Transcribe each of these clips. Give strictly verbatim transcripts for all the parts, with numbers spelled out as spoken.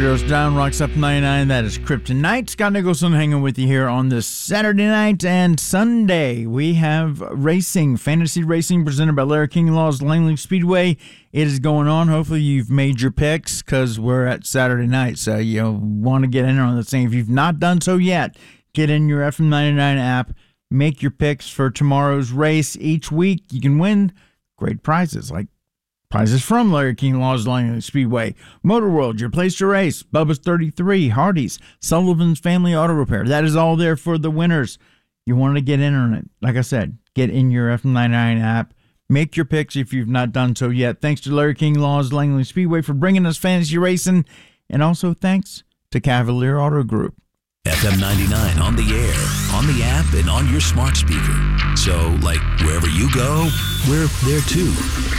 Overdose down, Rocks Up ninety-nine. That is Kryptonite. Scott Nicholson hanging with you here on this Saturday night and Sunday. We have racing, fantasy racing presented by Larry King Law's Langley Speedway. It is going on. Hopefully you've made your picks because we're at Saturday night, so you want to get in on the thing. If you've not done so yet, get in your F M ninety-nine app, make your picks for tomorrow's race. Each week you can win great prizes like prizes from Larry King Law's Langley Speedway, Motor World, your place to race, Bubba's thirty-three, Hardee's, Sullivan's Family Auto Repair. That is all there for the winners. You want to get in on it. Like I said, get in your F M ninety-nine app. Make your picks if you've not done so yet. Thanks to Larry King Law's Langley Speedway for bringing us fantasy racing. And also thanks to Cavalier Auto Group. F M ninety-nine on the air, on the app, and on your smart speaker. So, like, wherever you go, we're there too.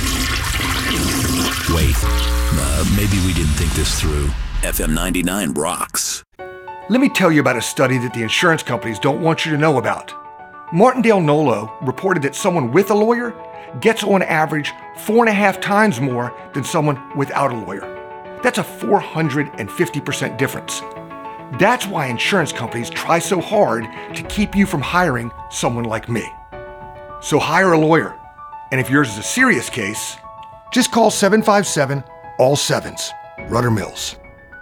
Wait, uh, maybe we didn't think this through. F M ninety-nine rocks. Let me tell you about a study that the insurance companies don't want you to know about. Martindale Nolo reported that someone with a lawyer gets on average four and a half times more than someone without a lawyer. That's a four hundred fifty percent difference. That's why insurance companies try so hard to keep you from hiring someone like me. So hire a lawyer. And if yours is a serious case, just call seven five seven, all sevens, Rudder Mills.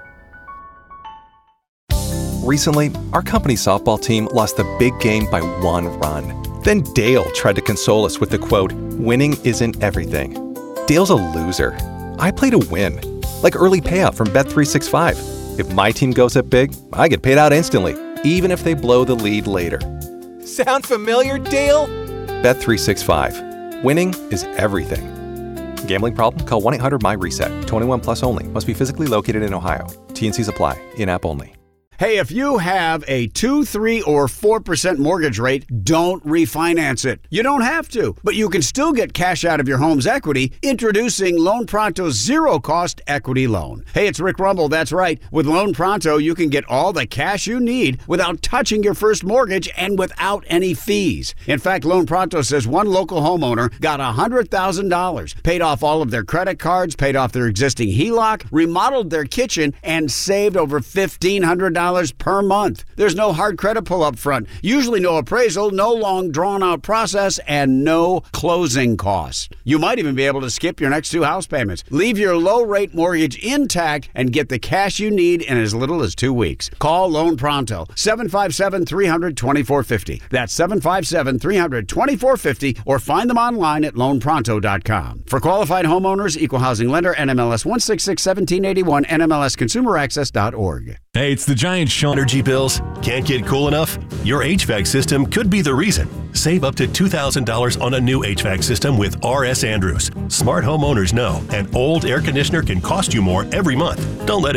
Recently, our company softball team lost the big game by one run. Then Dale tried to console us with the quote, "Winning isn't everything." Dale's a loser. I play to win, like early payout from Bet three sixty-five. If my team goes up big, I get paid out instantly, even if they blow the lead later. Sound familiar, Dale? Bet three sixty-five. Winning is everything. Gambling problem? Call one eight hundred M Y reset. twenty-one plus only. Must be physically located in Ohio. T N Cs apply. In-app only. Hey, if you have a two, three, or four percent mortgage rate, don't refinance it. You don't have to, but you can still get cash out of your home's equity. Introducing Loan Pronto's zero-cost equity loan. Hey, it's Rick Rumble, that's right. With Loan Pronto, you can get all the cash you need without touching your first mortgage and without any fees. In fact, Loan Pronto says one local homeowner got one hundred thousand dollars, paid off all of their credit cards, paid off their existing H E L O C, remodeled their kitchen, and saved over fifteen hundred dollars per month. There's no hard credit pull up front, usually no appraisal, no long drawn out process, and no closing costs. You might even be able to skip your next two house payments. Leave your low rate mortgage intact and get the cash you need in as little as two weeks. Call Loan Pronto, seven five seven, three hundred, twenty-four fifty. That's seven five seven, three hundred, twenty-four fifty, or find them online at loan pronto dot com. For qualified homeowners, equal housing lender, N M L S one six six, one seven eight one, N M L S consumer access dot org. Hey, it's the Giant Sean. Energy bills? Can't get cool enough? Your H V A C system could be the reason. Save up to two thousand dollars on a new H V A C system with R S Andrews. Smart homeowners know an old air conditioner can cost you more every month. Don't let it